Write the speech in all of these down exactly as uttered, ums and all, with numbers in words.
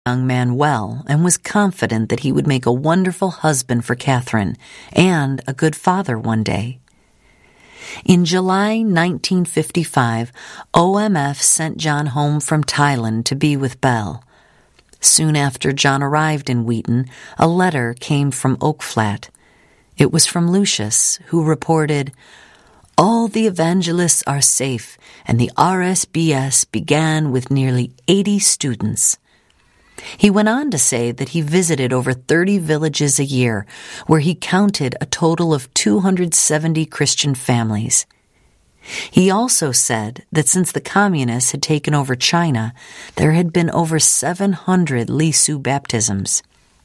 young man well and was confident that he would make a wonderful husband for Catherine and a good father one day. In July nineteen fifty-five, O M F sent John home from Thailand to be with Belle. Soon after John arrived in Wheaton, a letter came from Oak Flat. It was from Lucius, who reported, "All the evangelists are safe, and the R S B S began with nearly eighty students." He went on to say that he visited over thirty villages a year, where he counted a total of two hundred seventy Christian families. He also said that since the communists had taken over China, there had been over seven hundred Lisu baptisms.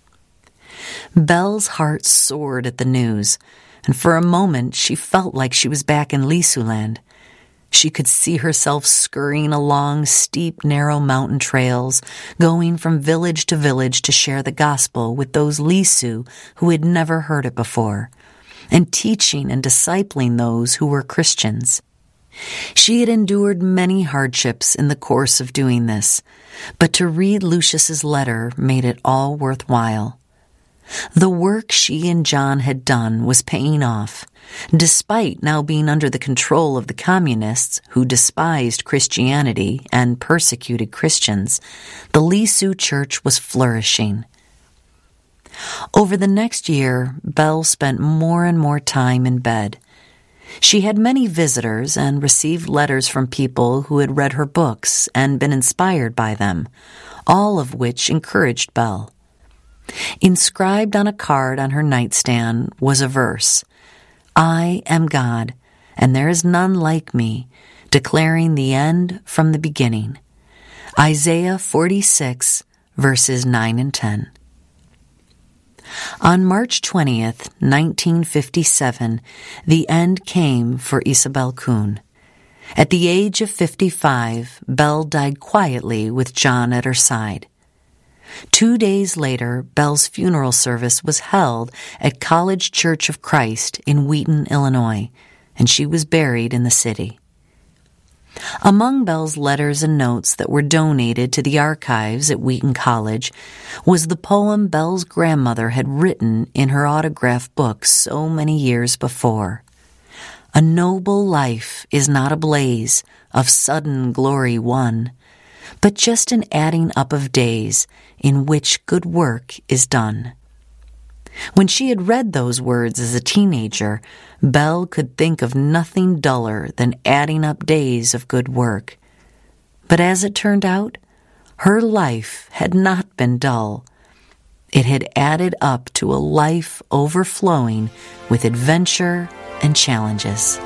Belle's heart soared at the news, and for a moment she felt like she was back in Lisuland. She could see herself scurrying along steep, narrow mountain trails, going from village to village to share the gospel with those Lisu who had never heard it before, and teaching and discipling those who were Christians. She had endured many hardships in the course of doing this, but to read Lucius's letter made it all worthwhile. The work she and John had done was paying off. Despite now being under the control of the communists who despised Christianity and persecuted Christians, the Lisu church was flourishing. Over the next year, Belle spent more and more time in bed. She had many visitors and received letters from people who had read her books and been inspired by them, all of which encouraged Belle. Inscribed on a card on her nightstand was a verse, "I am God, and there is none like me, declaring the end from the beginning." Isaiah forty-six, verses nine and ten. On March twentieth, nineteen fifty-seven, the end came for Isabel Kuhn. At the age of fifty-five, Belle died quietly with John at her side. Two days later, Belle's funeral service was held at College Church of Christ in Wheaton, Illinois, and she was buried in the city. Among Belle's letters and notes that were donated to the archives at Wheaton College was the poem Belle's grandmother had written in her autograph book so many years before. "A noble life is not a blaze of sudden glory won, but just an adding up of days in which good work is done." When she had read those words as a teenager, Belle could think of nothing duller than adding up days of good work. But as it turned out, her life had not been dull. It had added up to a life overflowing with adventure and challenges.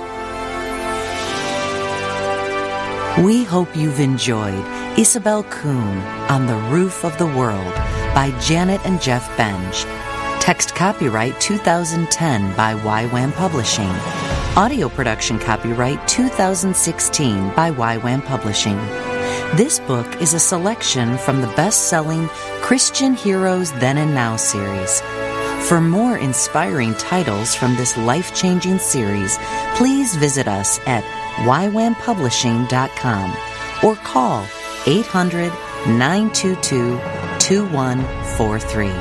We hope you've enjoyed Isabel Kuhn on the Roof of the World by Janet and Jeff Benj. Text copyright two thousand ten by Y WAM Publishing. Audio production copyright two thousand sixteen by Y WAM Publishing. This book is a selection from the best-selling Christian Heroes Then and Now series. For more inspiring titles from this life-changing series, please visit us at y wam publishing dot com or call eight hundred, nine two two, two one four three.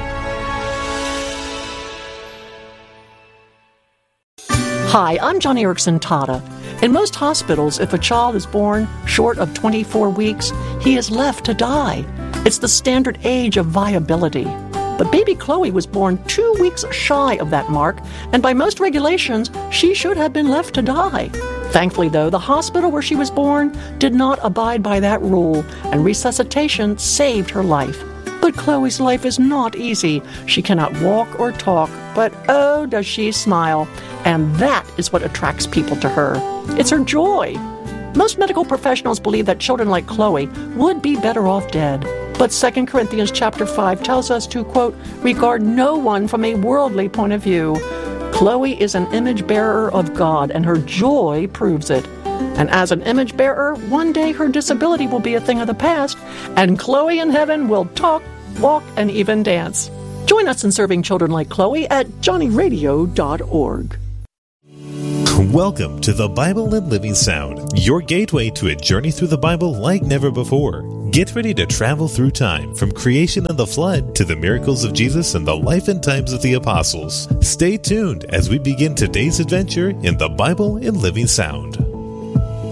Hi, I'm John Erickson Tata. In most hospitals, if a child is born short of twenty-four weeks, he is left to die. It's the standard age of viability. But baby Chloe was born two weeks shy of that mark, and by most regulations, she should have been left to die. Thankfully, though, the hospital where she was born did not abide by that rule, and resuscitation saved her life. But Chloe's life is not easy. She cannot walk or talk, but oh, does she smile. And that is what attracts people to her. It's her joy. Most medical professionals believe that children like Chloe would be better off dead. But Second Corinthians chapter five tells us to, quote, regard no one from a worldly point of view. Chloe is an image bearer of God, and her joy proves it. And as an image bearer, one day her disability will be a thing of the past, and Chloe in heaven will talk, walk, and even dance. Join us in serving children like Chloe at johnny radio dot org. Welcome to the Bible and Living Sound, your gateway to a journey through the Bible like never before. Get ready to travel through time, from creation and the flood to the miracles of Jesus and the life and times of the apostles. Stay tuned as we begin today's adventure in the Bible in Living Sound.